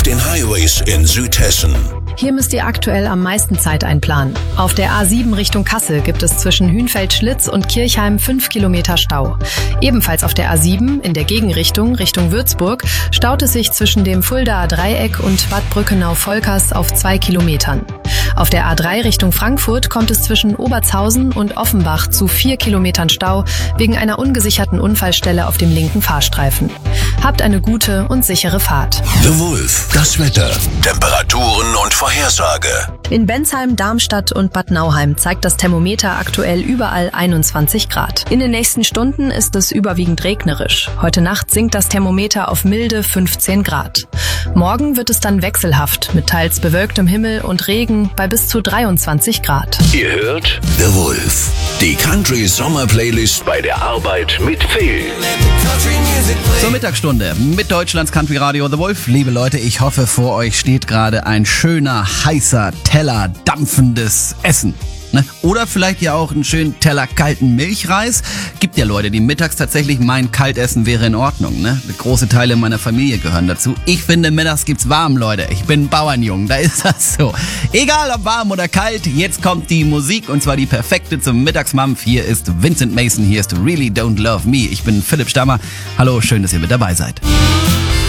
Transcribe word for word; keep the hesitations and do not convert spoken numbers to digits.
den Highways in Südhessen. Hier müsst ihr aktuell am meisten Zeit einplanen. Auf der A sieben Richtung Kassel gibt es zwischen Hünfeld-Schlitz und Kirchheim fünf Kilometer Stau. Ebenfalls auf der A sieben in der Gegenrichtung Richtung Würzburg staut es sich zwischen dem Fuldaer Dreieck und Bad Brückenau-Volkers auf zwei Kilometern. Auf der A drei Richtung Frankfurt kommt es zwischen Obertshausen und Offenbach zu vier Kilometern Stau wegen einer ungesicherten Unfallstelle auf dem linken Fahrstreifen. Habt eine gute und sichere Fahrt. The Wolf, das Wetter, Temperaturen und Vorhersage. In Bensheim, Darmstadt und Bad Nauheim zeigt das Thermometer aktuell überall einundzwanzig Grad. In den nächsten Stunden ist es überwiegend regnerisch. Heute Nacht sinkt das Thermometer auf milde fünfzehn Grad. Morgen wird es dann wechselhaft mit teils bewölktem Himmel und Regen bei bis zu dreiundzwanzig Grad. Ihr hört The Wolf, die Country Sommer Playlist bei der Arbeit mit Phil. Zur Mittagsstunde mit Deutschlands Country Radio The Wolf. Liebe Leute, ich hoffe, vor euch steht gerade ein schöner, heißer Teller dampfendes Essen. Ne? Oder vielleicht ja auch einen schönen Teller kalten Milchreis. Gibt ja Leute, die mittags tatsächlich meinen, Kaltessen wäre in Ordnung. Ne? Große Teile meiner Familie gehören dazu. Ich finde, mittags gibt's warm, Leute. Ich bin Bauernjung, da ist das so. Egal ob warm oder kalt, jetzt kommt die Musik und zwar die perfekte zum Mittagsmampf. Hier ist Vincent Mason, hier ist Really Don't Love Me. Ich bin Philipp Stammer. Hallo, schön, dass ihr mit dabei seid.